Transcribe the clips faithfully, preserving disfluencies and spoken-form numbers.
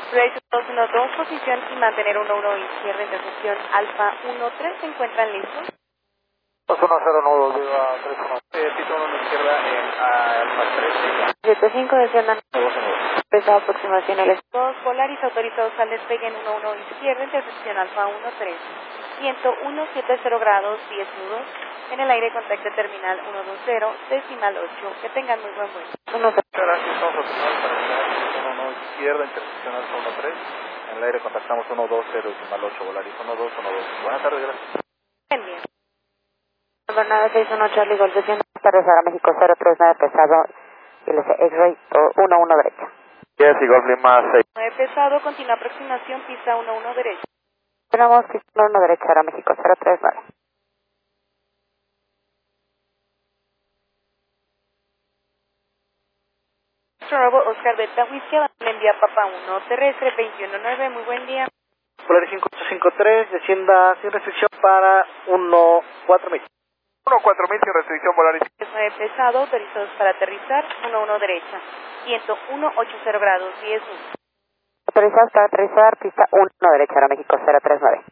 Rate dos uno dos, posición y mantener uno uno izquierda, intersección Alfa uno tres, ¿se encuentran listos? dos uno cero nueve, viva tres uno. Eh, pito uno izquierda en Alfa tres. siete cinco, desciendan. dos uno dos. Empezado aproximación el dos, Polaris autorizados al despegue en uno uno izquierda, intersección Alfa uno tres. ciento uno setenta grados, diez nudos. En el aire contacto terminal ciento veinte, decimal ocho. Que tengan muy buen vuelo. Muchas gracias, vamos a tomar para llegar uno uno izquierda, intersección Alfa uno tres. En el aire contactamos ciento veinte, decimal ocho, Volaris uno dos uno dos. Buenas tardes, gracias. Bien, bien. Bernardo seis uno Charlie Golf desciende para regresar a México cero tres nueve pesado y L C X-Ray uno uno derecha. Yes, y Golf Lima seis. nueve pesado, continúa aproximación, pista uno uno derecha. Tenemos pista uno uno derecha ahora México cero tres nueve. Nuevo Oscar Delta Whisky, le envía Papa uno terrestre veintiuno nueve, muy buen día. Polaris cinco ocho cinco tres, descienda sin restricción para uno cuatro mil. uno cuatro mil sin restricción, Polaris. nueve pesado, autorizados para aterrizar, uno uno derecha. ciento uno ochenta grados, diez nudos. Autorizados para aterrizar pista uno derecha ahora México cero tres nueve.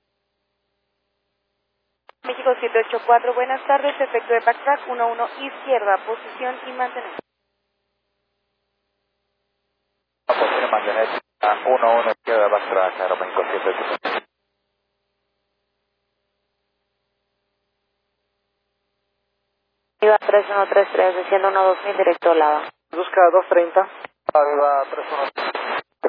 México siete ocho cuatro, buenas tardes, efecto de backtrack, uno uno izquierda, posición y mantener. Posición mantener uno uno izquierda, backtrack, Aeroméxico siete ocho cuatro. Viva tres uno tres tres, desciende uno dos mil directo lado. Busca dos treinta. Arriba tres uno